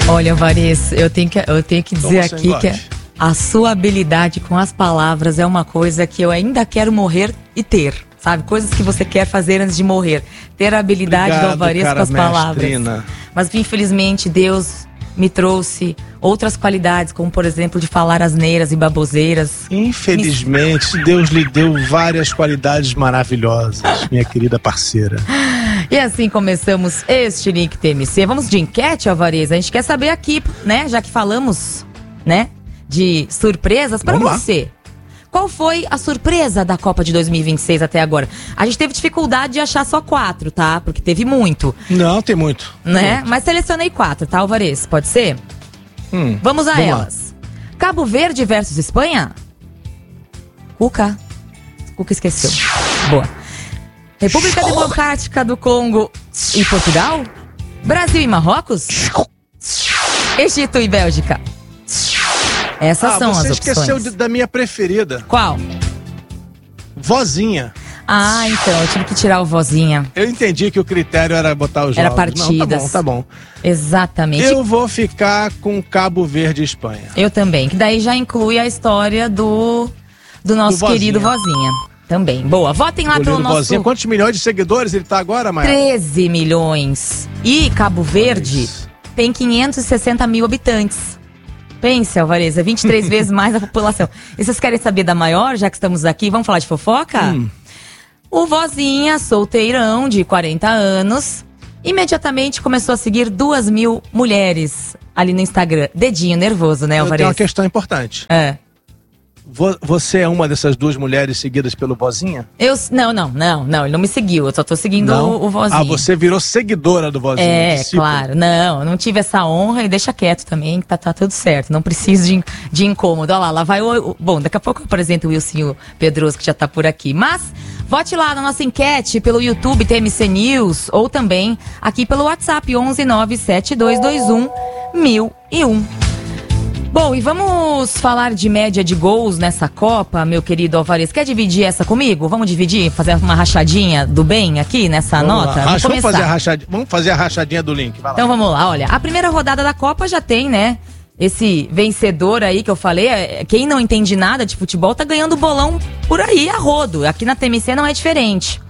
Olha, Alvarez, eu tenho que dizer aqui que a sua habilidade com as palavras é uma coisa que eu ainda quero morrer e ter. Sabe? Coisas que você quer fazer antes de morrer. Ter a habilidade do Alvarez com as palavras. Mas, infelizmente, Deus me trouxe outras qualidades, como, por exemplo, de falar asneiras e baboseiras. Infelizmente, Deus lhe deu várias qualidades maravilhosas, minha querida parceira. E assim começamos este Link TMC. Vamos de enquete, Alvarez? A gente quer saber aqui, né? Já que falamos, né? De surpresas para você. Qual foi a surpresa da Copa de 2026 até agora? A gente teve dificuldade de achar só 4, tá? Porque teve muito. Não, tem muito. Né? Muito. Mas selecionei 4, tá, Alvarez? Pode ser? Vamos a elas. Cabo Verde versus Espanha? Cuca esqueceu. Boa. República Democrática do Congo e Portugal? Brasil e Marrocos? Egito e Bélgica? Essas são as opções. Você esqueceu da minha preferida. Qual? Vozinha. Ah, então, eu tive que tirar o Vozinha. Eu entendi que o critério era botar os jogos. Era partidas. Não, tá bom. Exatamente. Eu vou ficar com Cabo Verde e Espanha. Eu também, que daí já inclui a história do nosso querido Vozinha. Também. Boa, votem lá pelo nosso... Vozinha. Quantos milhões de seguidores ele tá agora, Maia? 13 milhões. E Cabo Verde tem 560 mil habitantes. Pense, Alvarez, é 23 vezes mais a população. E vocês querem saber da maior, já que estamos aqui? Vamos falar de fofoca? O Vozinha, solteirão, de 40 anos, imediatamente começou a seguir 2.000 mulheres ali no Instagram. Dedinho nervoso, né, Alvarez? Tem uma questão importante. Você é uma dessas 2 mulheres seguidas pelo Vozinha? Não, ele não me seguiu, eu só tô seguindo o Vozinha. Ah, você virou seguidora do Vozinha. Claro, não tive essa honra e deixa quieto também, que tá tudo certo, não preciso de incômodo. Olha lá vai bom, daqui a pouco eu apresento o Wilson Pedroso, que já tá por aqui, mas vote lá na nossa enquete pelo YouTube TMC News ou também aqui pelo WhatsApp 11972211001. Bom, e vamos falar de média de gols nessa Copa, meu querido Alvarez. Quer dividir essa comigo? Vamos dividir? Fazer uma rachadinha do bem aqui nessa nota? Vamos fazer a rachadinha do link. Vai lá. Então vamos lá, olha. A primeira rodada da Copa já tem, né? Esse vencedor aí que eu falei. Quem não entende nada de futebol tá ganhando bolão por aí, a rodo. Aqui na TMC não é diferente.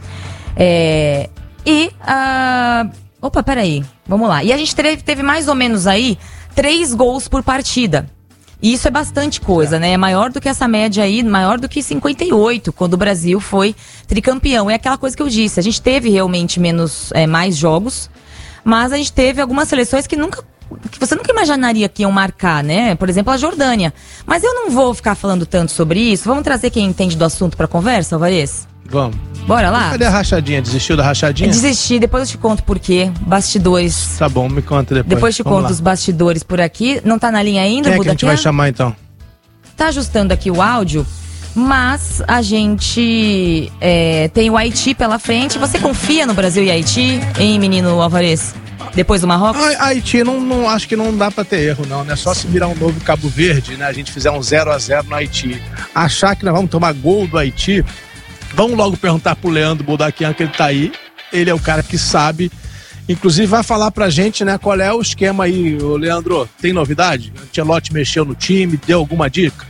Opa, peraí. Vamos lá. E a gente teve mais ou menos aí 3 gols por partida. E isso é bastante coisa, né? É maior do que essa média aí, maior do que 58, quando o Brasil foi tricampeão. É aquela coisa que eu disse, a gente teve realmente mais jogos, mas a gente teve algumas seleções que você nunca imaginaria que iam marcar, né? Por exemplo, a Jordânia. Mas eu não vou ficar falando tanto sobre isso. Vamos trazer quem entende do assunto pra conversa, Alvarez? Vamos. Bora lá? Cadê a rachadinha? Desistiu da rachadinha? Desisti, depois eu te conto por quê. Bastidores. Tá bom, me conta depois. Depois te conto os bastidores por aqui. Não tá na linha ainda, Quem é que a gente vai chamar então? Tá ajustando aqui o áudio, mas a gente tem o Haiti pela frente. Você confia no Brasil e Haiti, hein, menino Alvarez? Depois do Marrocos? Haiti, não acho que não dá pra ter erro, não. É só se virar um novo Cabo Verde, né? A gente fizer um 0-0 no Haiti. Achar que nós vamos tomar gol do Haiti... Vamos logo perguntar pro Leandro Boldaquian, que ele tá aí. Ele é o cara que sabe. Inclusive vai falar pra gente, né, qual é o esquema aí. Ô, Leandro, tem novidade? O Ancelotti mexeu no time, deu alguma dica?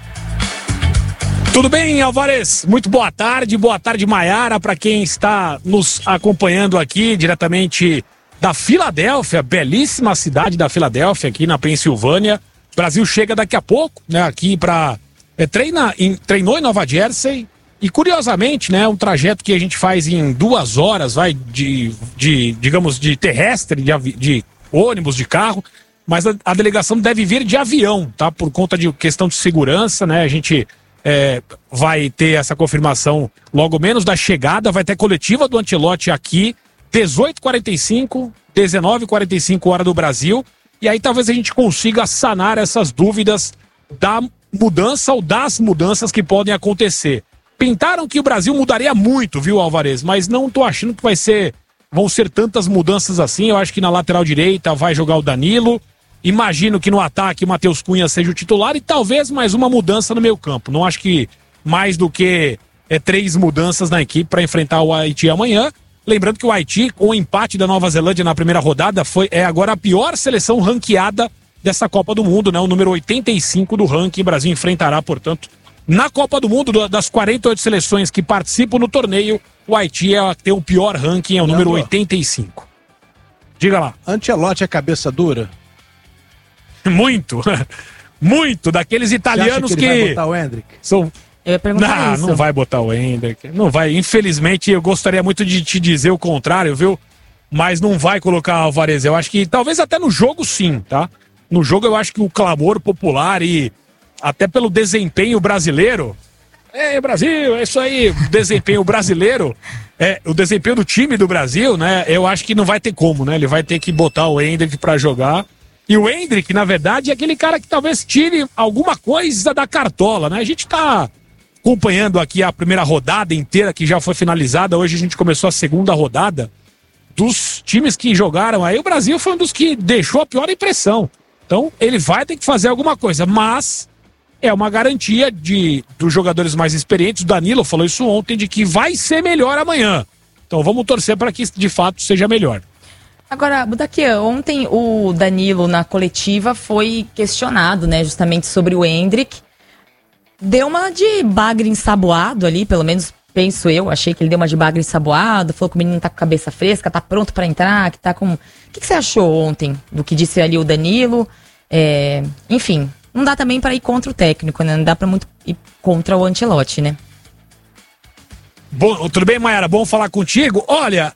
Tudo bem, Alvarez? Muito boa tarde Maiara, para quem está nos acompanhando aqui diretamente da Filadélfia, belíssima cidade da Filadélfia, aqui na Pensilvânia. O Brasil chega daqui a pouco, né, aqui para treinou em Nova Jersey. E curiosamente, né, um trajeto que a gente faz em 2 horas, digamos, de terrestre, de ônibus, de carro, mas a delegação deve vir de avião, tá? Por conta de questão de segurança, né? A gente vai ter essa confirmação logo menos da chegada, vai ter coletiva do Ancelotti aqui, 18h45, 19h45 hora do Brasil, e aí talvez a gente consiga sanar essas dúvidas da mudança ou das mudanças que podem acontecer. Pintaram que o Brasil mudaria muito, viu, Alvarez? Mas não tô achando que vão ser tantas mudanças assim. Eu acho que na lateral direita vai jogar o Danilo. Imagino que no ataque o Matheus Cunha seja o titular e talvez mais uma mudança no meio campo. Não acho que mais do que 3 mudanças na equipe para enfrentar o Haiti amanhã. Lembrando que o Haiti, com o empate da Nova Zelândia na primeira rodada, é agora a pior seleção ranqueada dessa Copa do Mundo, né? O número 85 do ranking. O Brasil enfrentará, portanto, na Copa do Mundo, das 48 seleções que participam no torneio, o Haiti é a que tem o pior ranking, é o número 85. Diga lá. Ancelotti é cabeça dura? Muito. Muito. Daqueles italianos que ele vai botar o Endrick? São... Eu ia perguntar isso. Não vai botar o Endrick. Não vai. Infelizmente, eu gostaria muito de te dizer o contrário, viu? Mas não vai colocar Alvarez. Eu acho que talvez até no jogo sim, tá? No jogo eu acho que o clamor popular e até pelo desempenho brasileiro... Brasil, é isso aí. O desempenho brasileiro, o desempenho do time do Brasil, né? Eu acho que não vai ter como, né? Ele vai ter que botar o Endrick pra jogar. E o Endrick, na verdade, é aquele cara que talvez tire alguma coisa da cartola, né? A gente tá acompanhando aqui a primeira rodada inteira, que já foi finalizada. Hoje a gente começou a segunda rodada dos times que jogaram aí. O Brasil foi um dos que deixou a pior impressão. Então, ele vai ter que fazer alguma coisa, mas é uma garantia dos jogadores mais experientes. O Danilo falou isso ontem, de que vai ser melhor amanhã. Então, vamos torcer para que, de fato, seja melhor. Agora, Budaque, ontem o Danilo, na coletiva, foi questionado, né, justamente sobre o Endrick. Deu uma de bagre ensaboado ali, pelo menos penso eu. Achei que ele deu uma de bagre ensaboado, falou que o menino tá com a cabeça fresca, tá pronto pra entrar, que tá com... O que você achou ontem do que disse ali o Danilo? Enfim, não dá também pra ir contra o técnico, né? Não dá pra muito ir contra o Ancelotti, né? Bom, tudo bem, Mayara? Bom falar contigo. Olha,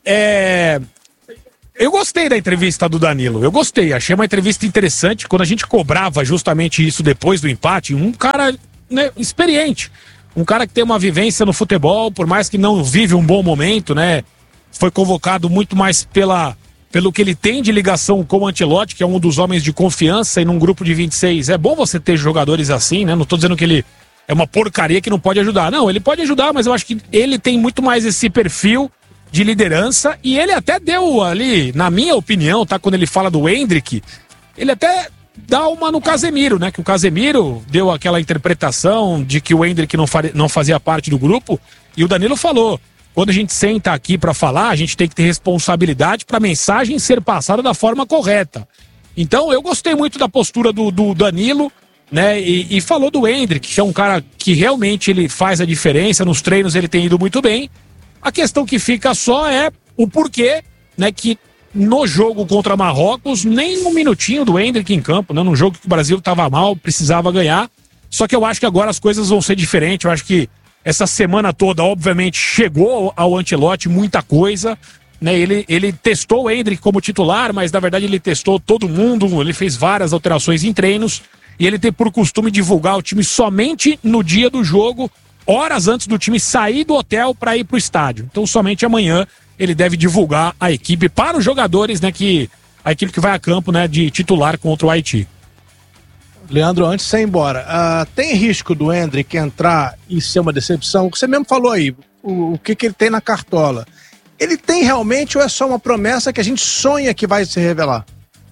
eu gostei da entrevista do Danilo, eu gostei, achei uma entrevista interessante. Quando a gente cobrava justamente isso depois do empate, um cara, né, experiente, um cara que tem uma vivência no futebol, por mais que não vive um bom momento, né, foi convocado muito mais pelo que ele tem de ligação com o Ancelotti, que é um dos homens de confiança, e num grupo de 26, é bom você ter jogadores assim, né, não tô dizendo que ele é uma porcaria que não pode ajudar, não, ele pode ajudar, mas eu acho que ele tem muito mais esse perfil de liderança, e ele até deu ali, na minha opinião, tá, quando ele fala do Endrick, ele até dá uma no Casemiro, né, que o Casemiro deu aquela interpretação de que o Endrick não fazia parte do grupo, e o Danilo falou, quando a gente senta aqui para falar, a gente tem que ter responsabilidade para a mensagem ser passada da forma correta. Então, eu gostei muito da postura do Danilo, né, e falou do Endrick, que é um cara que realmente ele faz a diferença, nos treinos ele tem ido muito bem. A questão que fica só é o porquê, né, que no jogo contra Marrocos, nem um minutinho do Endrick em campo, né, num jogo que o Brasil estava mal, precisava ganhar. Só que eu acho que agora as coisas vão ser diferentes. Eu acho que essa semana toda, obviamente, chegou ao Ancelotti muita coisa, né, ele testou o Endrick como titular, mas na verdade ele testou todo mundo, ele fez várias alterações em treinos, e ele tem por costume divulgar o time somente no dia do jogo, horas antes do time sair do hotel para ir para o estádio. Então somente amanhã ele deve divulgar a equipe para os jogadores, né, a equipe que vai a campo, né, de titular contra o Haiti. Leandro, antes de você ir embora, tem risco do Endrick entrar e ser uma decepção? O que você mesmo falou aí, o que ele tem na cartola. Ele tem realmente ou é só uma promessa que a gente sonha que vai se revelar?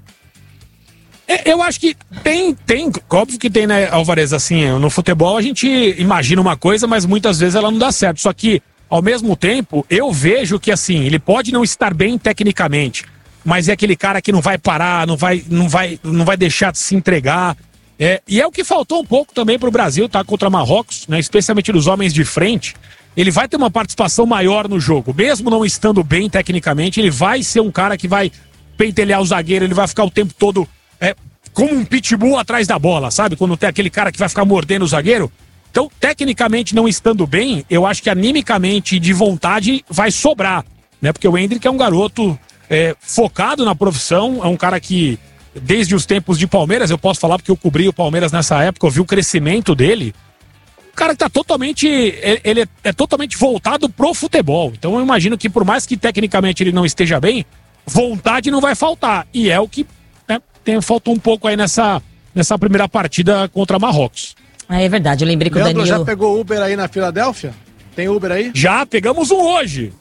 Eu acho que tem, óbvio que tem, né, Alvarez, assim, no futebol a gente imagina uma coisa, mas muitas vezes ela não dá certo, só que, ao mesmo tempo, eu vejo que, assim, ele pode não estar bem tecnicamente, mas é aquele cara que não vai parar, não vai deixar de se entregar, e é o que faltou um pouco também pro Brasil, tá, contra Marrocos, né, especialmente dos homens de frente. Ele vai ter uma participação maior no jogo, mesmo não estando bem tecnicamente, ele vai ser um cara que vai pentelhar o zagueiro, ele vai ficar o tempo todo como um pitbull atrás da bola, sabe? Quando tem aquele cara que vai ficar mordendo o zagueiro. Então, tecnicamente não estando bem, eu acho que animicamente e de vontade vai sobrar, né? Porque o Endrick é um garoto focado na profissão, é um cara que, desde os tempos de Palmeiras, eu posso falar porque eu cobri o Palmeiras nessa época, eu vi o crescimento dele. Um cara que tá totalmente, ele é totalmente voltado pro futebol. Então eu imagino que por mais que tecnicamente ele não esteja bem, vontade não vai faltar. E é o que faltou um pouco aí nessa primeira partida contra Marrocos. É verdade, eu lembrei que Leandro, o Danilo... já pegou Uber aí na Filadélfia? Tem Uber aí? Já, pegamos um hoje.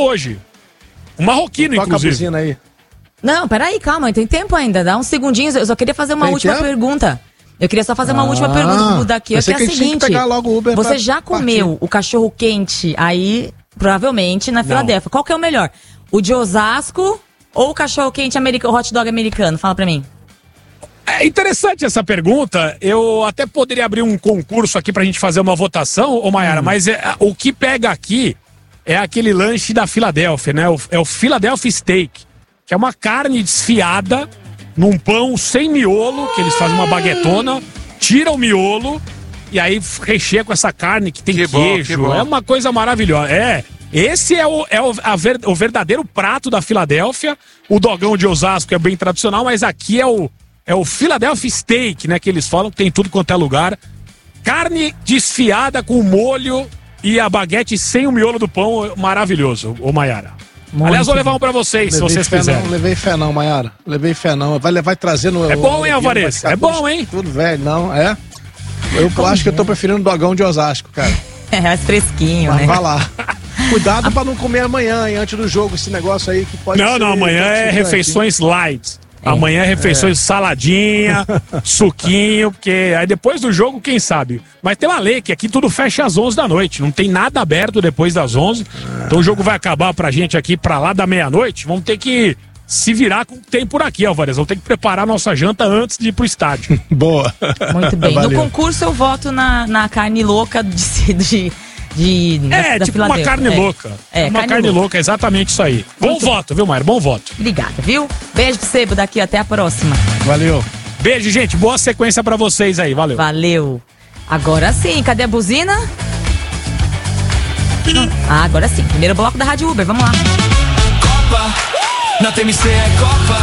Um marroquino, toca inclusive. A buzina aí. Não, peraí, calma, tem tempo ainda, dá uns segundinhos. Eu só queria fazer uma última pergunta. Eu queria só fazer uma última pergunta pro Budaque, que é a seguinte. Pegar logo Uber você já comeu o cachorro quente aí Provavelmente na Filadélfia. Qual que é o melhor? O de Osasco ou o cachorro-quente americano, o hot dog americano? Fala pra mim. É interessante essa pergunta. Eu até poderia abrir um concurso aqui pra gente fazer uma votação, ô Maiara, mas o que pega aqui é aquele lanche da Filadélfia, né? É o Philadelphia Steak, que é uma carne desfiada num pão sem miolo, que eles fazem uma baguetona, tira o miolo e aí recheia com essa carne que tem queijo. É uma coisa maravilhosa. Esse é o verdadeiro prato da Filadélfia. O dogão de Osasco é bem tradicional, mas aqui é o Philadelphia Steak, né? Que eles falam que tem tudo quanto é lugar. Carne desfiada com molho e a baguete sem o miolo do pão, maravilhoso, ô Maiara. Aliás, vou levar um pra vocês, se vocês quiserem. Não levei fé não, Maiara. Levei fé não. Vai trazer no... É bom, hein, Alvarez? É bom, hein? Tudo velho, não, é? Eu acho que eu tô preferindo o dogão de Osasco, cara. É mais fresquinho, mas né? Vai lá. Cuidado pra não comer amanhã, hein, antes do jogo, esse negócio aí que pode ser... Não, amanhã é refeições light. Amanhã é refeições saladinha, suquinho, porque aí depois do jogo, quem sabe? Mas tem uma lei que aqui tudo fecha às 11 da noite, não tem nada aberto depois das 11. Então o jogo vai acabar pra gente aqui pra lá da meia-noite. Vamos ter que se virar com o que tem por aqui, Alvarez. Vamos ter que preparar nossa janta antes de ir pro estádio. Boa. Muito bem. Valeu. No concurso eu voto na carne louca da tipo uma carne louca. Uma carne louca, exatamente isso aí. Bom voto, viu, Maíra? Bom voto. Obrigada, viu? Beijo pra você, daqui até a próxima. Valeu. Beijo, gente. Boa sequência pra vocês aí. Valeu. Valeu. Agora sim, cadê a buzina? Agora sim. Primeiro bloco da Rádio Uber, vamos lá. Copa, na TMC é Copa.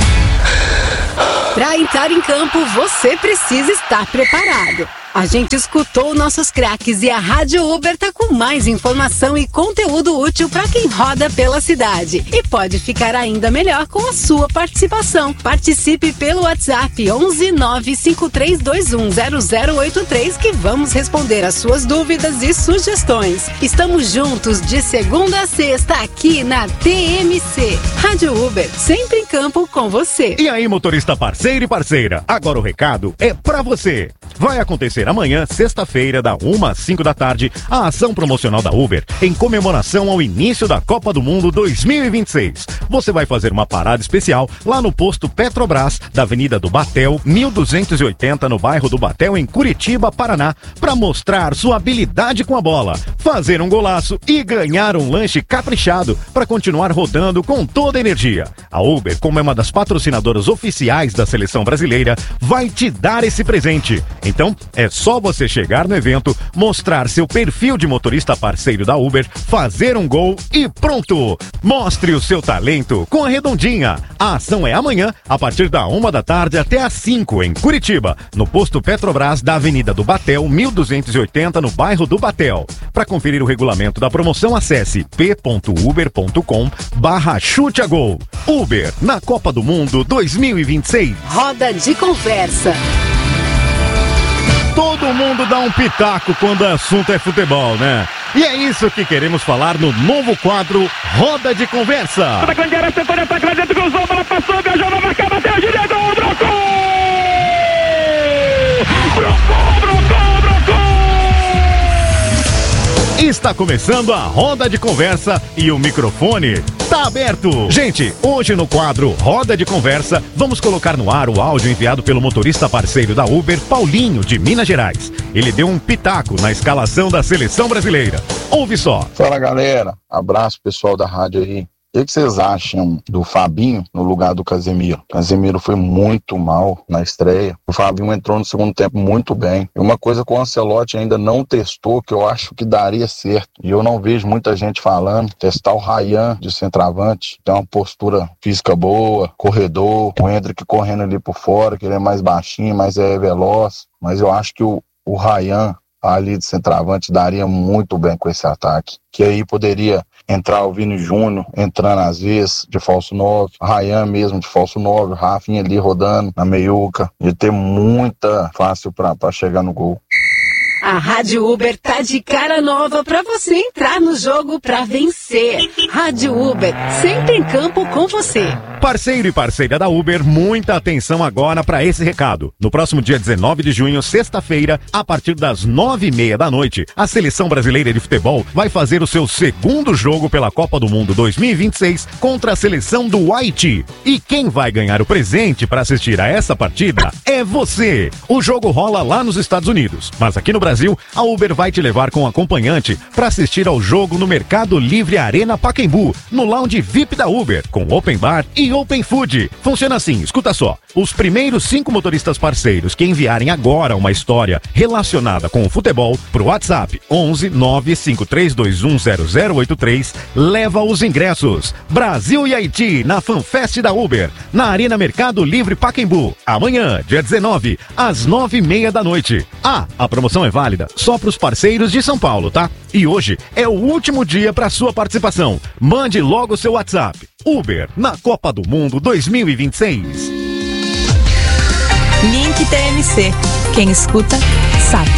Para entrar em campo, você precisa estar preparado. A gente escutou nossos craques e a Rádio Uber tá com mais informação e conteúdo útil para quem roda pela cidade. E pode ficar ainda melhor com a sua participação. Participe pelo WhatsApp 11 95321 0083 que vamos responder as suas dúvidas e sugestões. Estamos juntos de segunda a sexta aqui na TMC. Rádio Uber, sempre em campo com você. E aí, motorista parceiro e parceira, agora o recado é pra você. Vai acontecer amanhã, sexta-feira, da 1 às 5 da tarde, a ação promocional da Uber em comemoração ao início da Copa do Mundo 2026. Você vai fazer uma parada especial lá no posto Petrobras, da Avenida do Batel, 1280, no bairro do Batel, em Curitiba, Paraná, para mostrar sua habilidade com a bola, fazer um golaço e ganhar um lanche caprichado para continuar rodando com toda a energia. A Uber, como é uma das patrocinadoras oficiais da seleção brasileira, vai te dar esse presente. Então, é só você chegar no evento, mostrar seu perfil de motorista parceiro da Uber, fazer um gol e pronto! Mostre o seu talento com a Redondinha. A ação é amanhã, a partir da 1 da tarde até às 5, em Curitiba, no posto Petrobras da Avenida do Batel, 1280, no bairro do Batel. Para conferir o regulamento da promoção, acesse p.uber.com/chute-a-gol. Uber, na Copa do Mundo 2026. Roda de conversa. Todo mundo dá um pitaco quando o assunto é futebol, né? E é isso que queremos falar no novo quadro Roda de Conversa. Está começando a Roda de Conversa e o microfone tá aberto. Gente, hoje no quadro Roda de Conversa, vamos colocar no ar o áudio enviado pelo motorista parceiro da Uber, Paulinho, de Minas Gerais. Ele deu um pitaco na escalação da seleção brasileira. Ouve só. Fala, galera. Abraço, pessoal da rádio aí. O que vocês acham do Fabinho no lugar do Casemiro? O Casemiro foi muito mal na estreia. O Fabinho entrou no segundo tempo muito bem. E uma coisa que o Ancelotti ainda não testou, que eu acho que daria certo, e eu não vejo muita gente falando, testar o Ryan de centroavante. Tem uma postura física boa, corredor, o Hendrick correndo ali por fora, que ele é mais baixinho, mas é veloz. Mas eu acho que o Ryan ali de centroavante daria muito bem com esse ataque. Que aí poderia entrar o Vini Júnior, entrando às vezes de falso 9, Ryan mesmo de falso 9, Rafinha ali rodando na meiuca. Ia ter muita fácil pra chegar no gol. A Rádio Uber tá de cara nova pra você entrar no jogo pra vencer. Rádio Uber, sempre em campo com você. Parceiro e parceira da Uber, muita atenção agora para esse recado. No próximo dia 19 de junho, sexta-feira, a partir das 9h30 da noite, a Seleção Brasileira de Futebol vai fazer o seu segundo jogo pela Copa do Mundo 2026 contra a seleção do Haiti. E quem vai ganhar o presente para assistir a essa partida é você. O jogo rola lá nos Estados Unidos, mas aqui no Brasil, a Uber vai te levar com acompanhante para assistir ao jogo no Mercado Livre Arena Pacaembu, no lounge VIP da Uber, com open bar e open food. Funciona assim, escuta só. Os primeiros 5 motoristas parceiros que enviarem agora uma história relacionada com o futebol pro WhatsApp 11 95321 0083 leva os ingressos. Brasil e Haiti na FanFest da Uber, na Arena Mercado Livre Pacaembu. Amanhã, dia 19, às 9h30 da noite. A promoção é válida só pros parceiros de São Paulo, tá? E hoje é o último dia para sua participação. Mande logo seu WhatsApp. Uber na Copa do Mundo 2026. Link TMC. Quem escuta, sabe.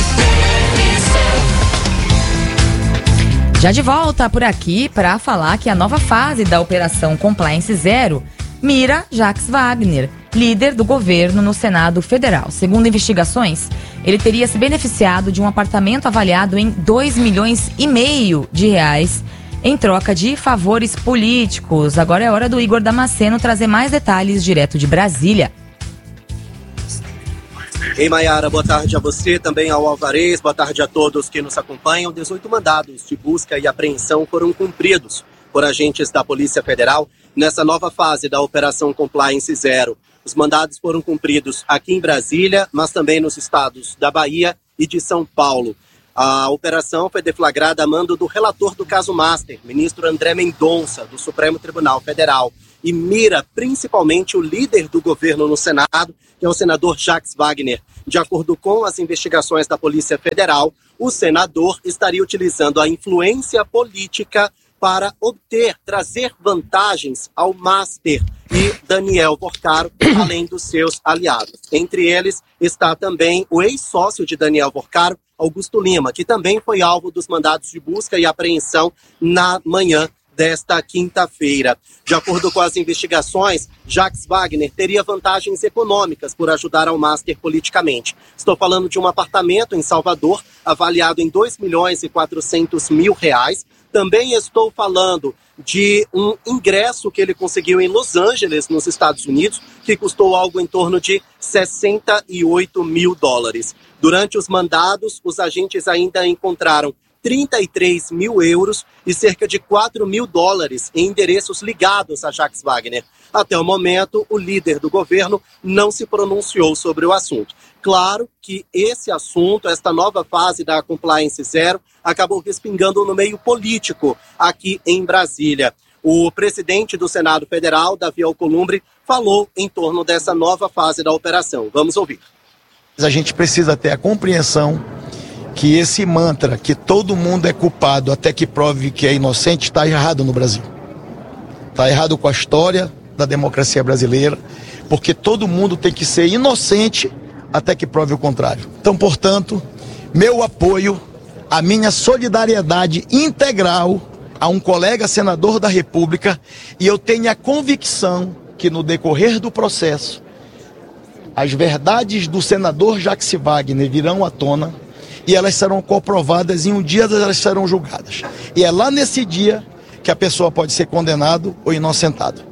Já de volta por aqui para falar que a nova fase da Operação Compliance Zero mira Jacques Wagner, líder do governo no Senado Federal. Segundo investigações, ele teria se beneficiado de um apartamento avaliado em R$2,5 milhões em troca de favores políticos. Agora é hora do Igor Damasceno trazer mais detalhes direto de Brasília. Ei, Maiara, boa tarde a você, também ao Alvarez, boa tarde a todos que nos acompanham. 18 mandados de busca e apreensão foram cumpridos por agentes da Polícia Federal nessa nova fase da Operação Compliance Zero. Os mandados foram cumpridos aqui em Brasília, mas também nos estados da Bahia e de São Paulo. A operação foi deflagrada a mando do relator do caso Master, ministro André Mendonça, do Supremo Tribunal Federal, e mira principalmente o líder do governo no Senado, que é o senador Jacques Wagner. De acordo com as investigações da Polícia Federal, o senador estaria utilizando a influência política para trazer vantagens ao Master e Daniel Porcaro, além dos seus aliados. Entre eles está também o ex-sócio de Daniel Porcaro, Augusto Lima, que também foi alvo dos mandados de busca e apreensão na manhã desta quinta-feira. De acordo com as investigações, Jacques Wagner teria vantagens econômicas por ajudar ao Master politicamente. Estou falando de um apartamento em Salvador, avaliado em R$2,4 milhões. Também estou falando de um ingresso que ele conseguiu em Los Angeles, nos Estados Unidos, que custou algo em torno de $68 mil. Durante os mandados, os agentes ainda encontraram 33 mil euros e cerca de $4 mil em endereços ligados a Jacques Wagner. Até o momento, o líder do governo não se pronunciou sobre o assunto. Claro que esse assunto, esta nova fase da Compliance Zero, acabou respingando no meio político aqui em Brasília. O presidente do Senado Federal, Davi Alcolumbre, falou em torno dessa nova fase da operação. Vamos ouvir. A gente precisa ter a compreensão que esse mantra, que todo mundo é culpado até que prove que é inocente, está errado no Brasil. Está errado com a história da democracia brasileira, porque todo mundo tem que ser inocente até que prove o contrário. Então, portanto, meu apoio, a minha solidariedade integral a um colega senador da República, e eu tenho a convicção que no decorrer do processo, as verdades do senador Jacques Wagner virão à tona e elas serão comprovadas e um dia elas serão julgadas. E é lá nesse dia que a pessoa pode ser condenado ou inocentado.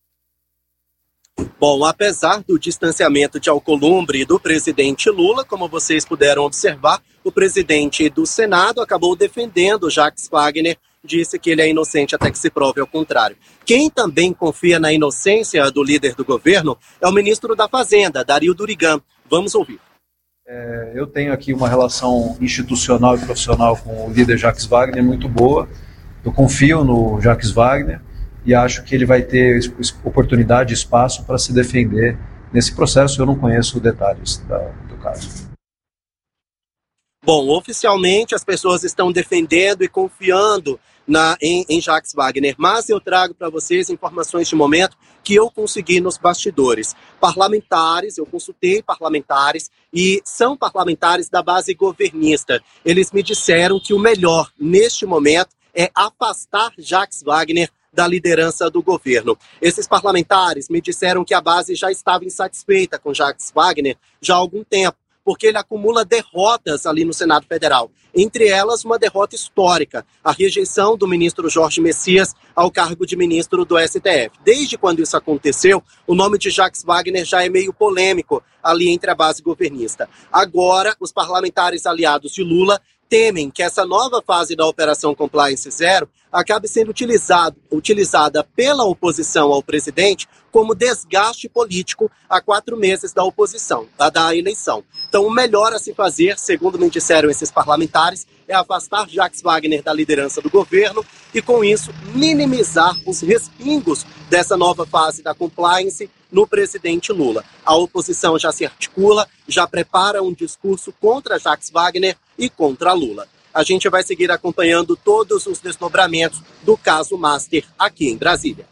Bom, apesar do distanciamento de Alcolumbre e do presidente Lula, como vocês puderam observar, o presidente do Senado acabou defendendo Jacques Wagner, disse que ele é inocente até que se prove ao contrário. Quem também confia na inocência do líder do governo é o ministro da Fazenda, Dario Durigan. Vamos ouvir. Eu tenho aqui uma relação institucional e profissional com o líder Jacques Wagner muito boa. Eu confio no Jacques Wagner e acho que ele vai ter oportunidade e espaço para se defender nesse processo. Eu não conheço detalhes do caso. Bom, oficialmente as pessoas estão defendendo e confiando em Jacques Wagner, mas eu trago para vocês informações de momento que eu consegui nos bastidores. Parlamentares, eu consultei parlamentares e são parlamentares da base governista. Eles me disseram que o melhor neste momento é afastar Jacques Wagner da liderança do governo. Esses parlamentares me disseram que a base já estava insatisfeita com Jacques Wagner já há algum tempo, porque ele acumula derrotas ali no Senado Federal. Entre elas, uma derrota histórica, a rejeição do ministro Jorge Messias ao cargo de ministro do STF. Desde quando isso aconteceu, o nome de Jacques Wagner já é meio polêmico ali entre a base governista. Agora, os parlamentares aliados de Lula temem que essa nova fase da Operação Compliance Zero acabe sendo utilizada pela oposição ao presidente como desgaste político a 4 meses da eleição. Então, o melhor a se fazer, segundo me disseram esses parlamentares, é afastar Jacques Wagner da liderança do governo e, com isso, minimizar os respingos dessa nova fase da compliance no presidente Lula. A oposição já se articula, já prepara um discurso contra Jacques Wagner e contra Lula. A gente vai seguir acompanhando todos os desdobramentos do caso Master aqui em Brasília.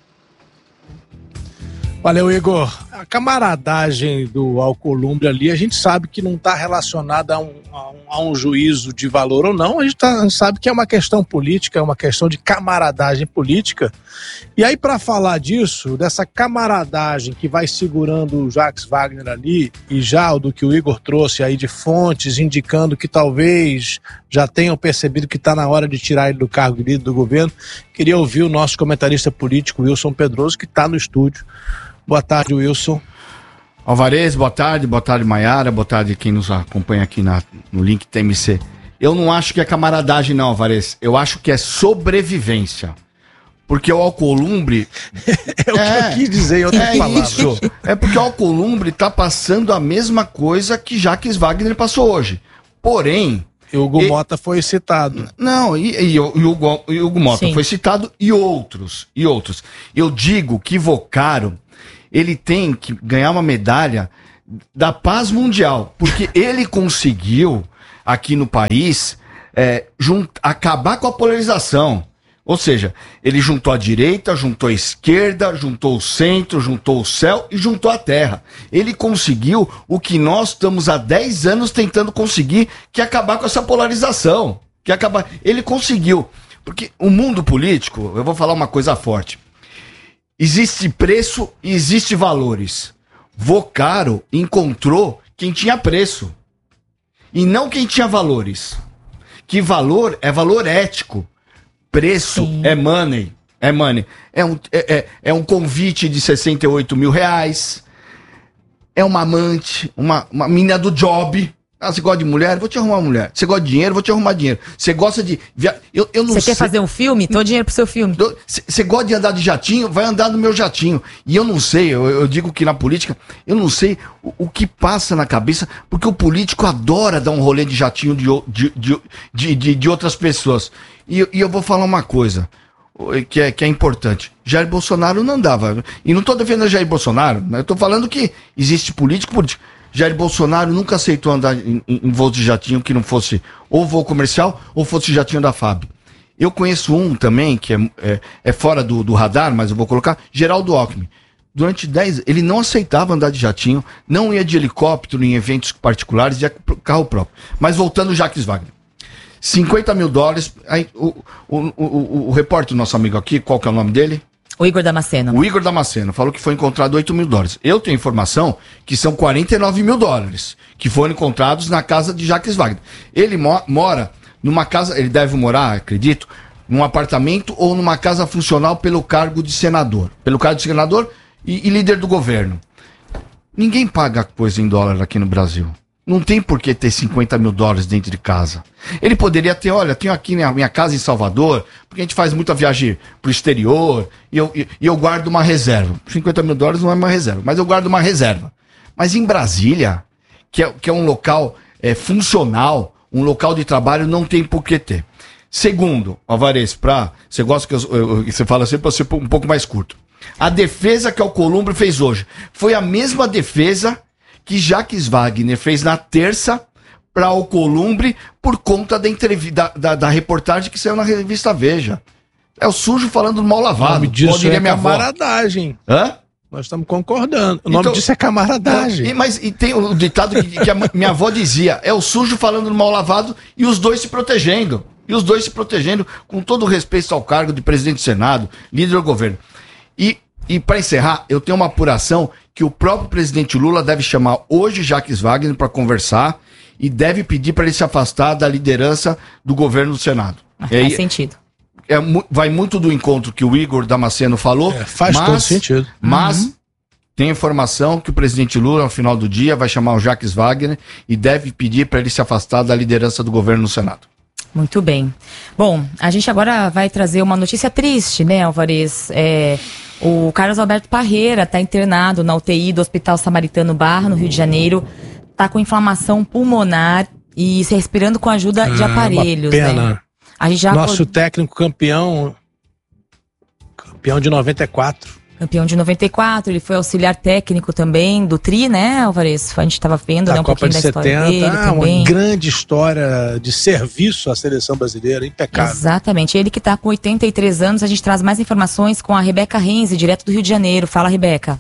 Valeu, Igor. A camaradagem do Alcolumbre ali, a gente sabe que não está relacionada a um juízo de valor ou não, a gente sabe que é uma questão política, é uma questão de camaradagem política. E aí, para falar disso, dessa camaradagem que vai segurando o Jacques Wagner ali, e já do que o Igor trouxe aí de fontes indicando que talvez já tenham percebido que está na hora de tirar ele do cargo de líder do governo, queria ouvir o nosso comentarista político, Wilson Pedroso, que está no estúdio. Boa tarde, Wilson. Alvarez, boa tarde Maiara, boa tarde quem nos acompanha aqui no link TMC. Eu não acho que é camaradagem não, Alvarez, eu acho que é sobrevivência. Porque o Alcolumbre... é o que eu quis dizer em outras palavras. Isso, é porque o Alcolumbre tá passando a mesma coisa que Jacques Wagner passou hoje. Porém... E o Hugo Mota foi citado. Não, e o Hugo Mota Sim. foi citado e outros. Eu digo que Vocaro, ele tem que ganhar uma medalha da paz mundial, porque ele conseguiu, aqui no país, acabar com a polarização. Ou seja, ele juntou a direita, juntou a esquerda, juntou o centro, juntou o céu e juntou a terra. Ele conseguiu o que nós estamos há 10 anos tentando conseguir, que é acabar com essa polarização. Ele conseguiu. Porque o mundo político, eu vou falar uma coisa forte. Existe preço e existe valores. Vocaro encontrou quem tinha preço e não quem tinha valores. Que valor é valor ético. Preço Sim. é money. É um convite de 68 mil reais. É uma amante, uma menina do job. Ah, você gosta de mulher? Vou te arrumar uma mulher. Você gosta de dinheiro? Vou te arrumar dinheiro. Você gosta de... Eu não sei. Você quer fazer um filme? Dou dinheiro pro seu filme. Você gosta de andar de jatinho? Vai andar no meu jatinho. E eu não sei, eu digo que na política, eu não sei o que passa na cabeça, porque o político adora dar um rolê de jatinho de outras pessoas. E eu vou falar uma coisa que é importante. Jair Bolsonaro não andava. E não tô defendendo Jair Bolsonaro, né? Eu tô falando que existe político. Jair Bolsonaro nunca aceitou andar em voo de jatinho que não fosse ou voo comercial ou fosse jatinho da FAB. Eu conheço um também, que é fora do radar, mas eu vou colocar, Geraldo Alckmin. Durante 10 ele não aceitava andar de jatinho, não ia de helicóptero em eventos particulares, ia com carro próprio. Mas voltando, Jacques Wagner. $50 mil. Aí, o repórter, nosso amigo aqui, qual que é o nome dele? O Igor Damasceno. O Igor Damasceno falou que foi encontrado $8 mil. Eu tenho informação que são $49 mil que foram encontrados na casa de Jacques Wagner. Ele mora numa casa, ele deve morar, acredito, num apartamento ou numa casa funcional pelo cargo de senador. Pelo cargo de senador e líder do governo. Ninguém paga coisa em dólar aqui no Brasil. Não tem por que ter $50 mil dentro de casa. Ele poderia ter, olha, tenho aqui minha casa em Salvador, porque a gente faz muita viagem pro exterior, e eu guardo uma reserva. $50 mil não é uma reserva, mas eu guardo uma reserva. Mas em Brasília, que é um local funcional, um local de trabalho, não tem por que ter. Segundo, Alvarez, você gosta que você fala sempre para ser um pouco mais curto. A defesa que o Alcolumbre fez hoje foi a mesma defesa que Jacques Wagner fez na terça para Alcolumbre por conta da entrevista da reportagem que saiu na revista Veja. É o sujo falando do mal lavado. O nome disso é camaradagem. Hã? Nós estamos concordando. O nome disso é camaradagem. E tem o ditado que a minha avó dizia, é o sujo falando do mal lavado e os dois se protegendo. E os dois se protegendo com todo o respeito ao cargo de presidente do Senado, líder do governo. E para encerrar, eu tenho uma apuração que o próprio presidente Lula deve chamar hoje Jacques Wagner para conversar e deve pedir para ele se afastar da liderança do governo do Senado. Faz sentido. Vai muito do encontro que o Igor Damasceno falou. Todo sentido. Mas tem informação que o presidente Lula, ao final do dia, vai chamar o Jacques Wagner e deve pedir para ele se afastar da liderança do governo no Senado. Muito bem. Bom, a gente agora vai trazer uma notícia triste, né, Alvarez? O Carlos Alberto Parreira está internado na UTI do Hospital Samaritano Barra, no Rio de Janeiro. Está com inflamação pulmonar e se respirando com a ajuda de aparelhos. Uma pena. Né? A gente já Nosso técnico campeão de 94. Campeão de 94, ele foi auxiliar técnico também do Tri, né, Alvarez? A gente estava vendo, né, um Copa pouquinho de da história 70, dele também. Uma grande história de serviço à seleção brasileira, impecável. Exatamente, ele que está com 83 anos, a gente traz mais informações com a Rebeca Renzi, direto do Rio de Janeiro. Fala, Rebeca.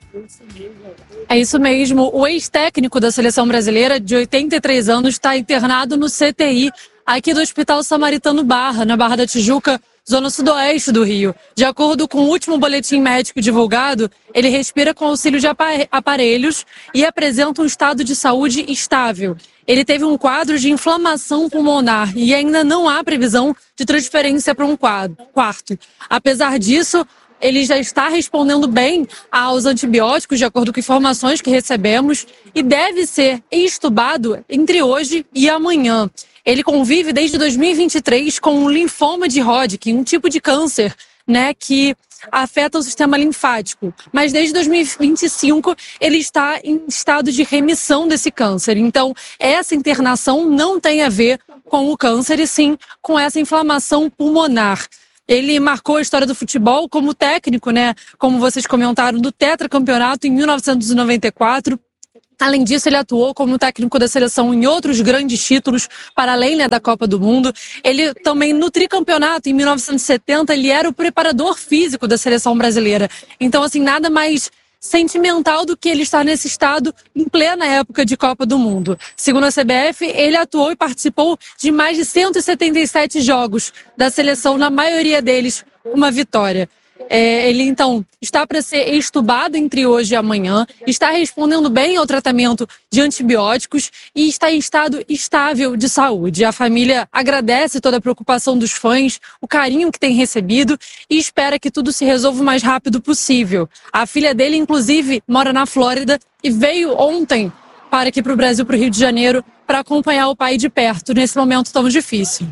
É isso mesmo, o ex-técnico da seleção brasileira, de 83 anos, está internado no CTI, aqui do Hospital Samaritano Barra, na Barra da Tijuca, zona sudoeste do Rio. De acordo com o último boletim médico divulgado, ele respira com auxílio de aparelhos e apresenta um estado de saúde estável. Ele teve um quadro de inflamação pulmonar e ainda não há previsão de transferência para um quarto. Apesar disso, ele já está respondendo bem aos antibióticos, de acordo com informações que recebemos, e deve ser extubado entre hoje e amanhã. Ele convive desde 2023 com um linfoma de Hodgkin, um tipo de câncer, né, que afeta o sistema linfático. Mas desde 2025 ele está em estado de remissão desse câncer. Então, essa internação não tem a ver com o câncer, e sim com essa inflamação pulmonar. Ele marcou a história do futebol como técnico, né, como vocês comentaram, do tetracampeonato em 1994. Além disso, ele atuou como técnico da seleção em outros grandes títulos, para além, né, da Copa do Mundo. Ele também, no tricampeonato, em 1970, ele era o preparador físico da seleção brasileira. Então, assim, nada mais sentimental do que ele estar nesse estado em plena época de Copa do Mundo. Segundo a CBF, ele atuou e participou de mais de 177 jogos da seleção, na maioria deles uma vitória. Ele, então, está para ser extubado entre hoje e amanhã, está respondendo bem ao tratamento de antibióticos e está em estado estável de saúde. A família agradece toda a preocupação dos fãs, o carinho que tem recebido e espera que tudo se resolva o mais rápido possível. A filha dele, inclusive, mora na Flórida e veio ontem para aqui para o Brasil, para o Rio de Janeiro, para acompanhar o pai de perto nesse momento tão difícil.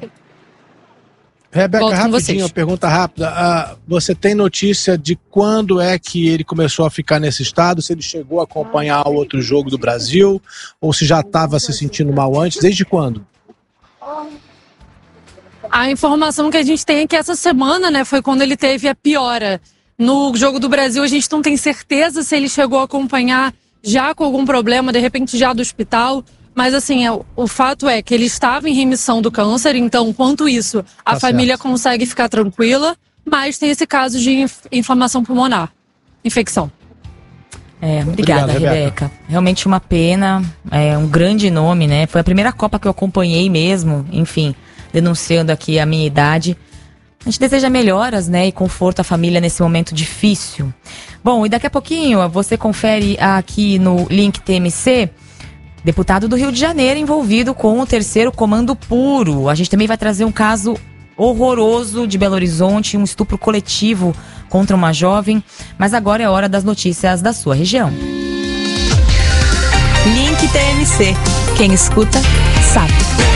Rebeca, rapidinho, uma pergunta rápida. Você tem notícia de quando é que ele começou a ficar nesse estado? Se ele chegou a acompanhar o outro jogo do Brasil? Ou se já estava se sentindo mal antes? Desde quando? A informação que a gente tem é que essa semana, né, foi quando ele teve a piora. No jogo do Brasil, a gente não tem certeza se ele chegou a acompanhar já com algum problema, de repente já do hospital. Mas, assim, o fato é que ele estava em remissão do câncer, então, quanto isso, a família consegue ficar tranquila, mas tem esse caso de inflamação pulmonar, infecção. Obrigada, Rebeca. Realmente uma pena, um grande nome, né? Foi a primeira Copa que eu acompanhei mesmo, enfim, denunciando aqui a minha idade. A gente deseja melhoras, né, e conforto à família nesse momento difícil. Bom, e daqui a pouquinho você confere aqui no link TMC... Deputado do Rio de Janeiro envolvido com o 3º Comando Puro. A gente também vai trazer um caso horroroso de Belo Horizonte, um estupro coletivo contra uma jovem. Mas agora é hora das notícias da sua região. Link TMC. Quem escuta, sabe.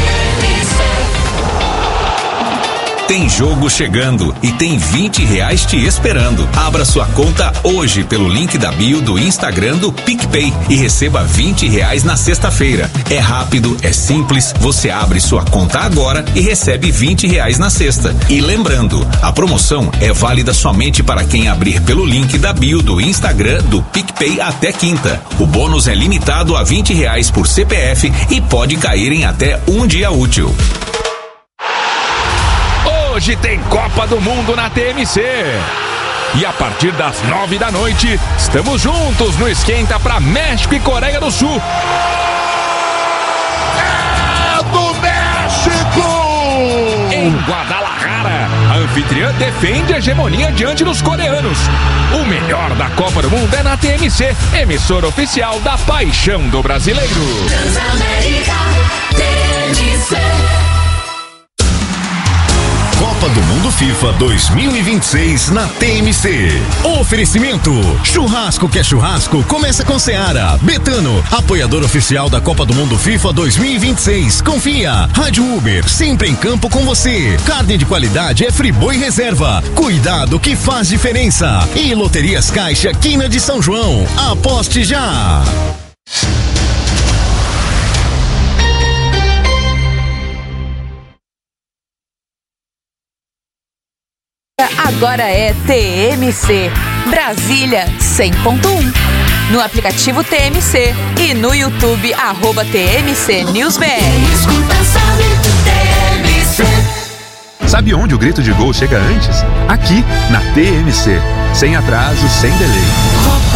Tem jogo chegando e tem R$20 te esperando. Abra sua conta hoje pelo link da bio do Instagram do PicPay e receba R$20 na sexta-feira. É rápido, é simples, você abre sua conta agora e recebe R$20 na sexta. E lembrando, a promoção é válida somente para quem abrir pelo link da bio do Instagram do PicPay até quinta. O bônus é limitado a R$20 por CPF e pode cair em até um dia útil. Hoje tem Copa do Mundo na TMC. E a partir das 9 da noite, estamos juntos no Esquenta para México e Coreia do Sul. É do México! Guadalajara. A anfitriã defende a hegemonia diante dos coreanos. O melhor da Copa do Mundo é na TMC, emissora oficial da paixão do brasileiro. Transamérica, TMC. Copa do Mundo FIFA 2026 na TMC. Oferecimento: churrasco que é churrasco, começa com Seara. Betano, apoiador oficial da Copa do Mundo FIFA 2026. Confia. Rádio Uber, sempre em campo com você. Carne de qualidade é Friboi Reserva. Cuidado que faz diferença. E Loterias Caixa, Quina de São João. Aposte já. Agora é TMC, Brasília 100.1. No aplicativo TMC e no YouTube, @TMC News BR. Sabe onde o grito de gol chega antes? Aqui, na TMC. Sem atraso, sem delay.